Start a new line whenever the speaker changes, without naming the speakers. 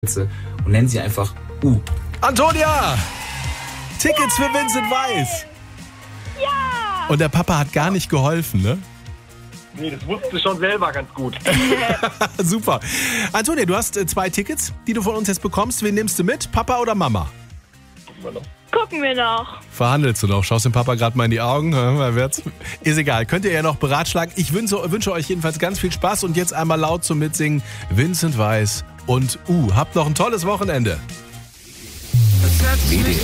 und nennen sie einfach
Antonia! Tickets für Vincent Weiss!
Ja!
Und der Papa hat gar nicht geholfen, ne?
Nee, das wusste ich schon selber ganz gut.
Super. Antonia, du hast 2 Tickets, die du von uns jetzt bekommst. Wen nimmst du mit? Papa oder Mama?
Gucken wir noch.
Verhandelst du noch? Schaust dem Papa gerade mal in die Augen? Ist egal. Könnt ihr ja noch beratschlagen. Ich wünsche euch jedenfalls ganz viel Spaß und jetzt einmal laut zum Mitsingen. Vincent Weiss und habt noch ein tolles Wochenende.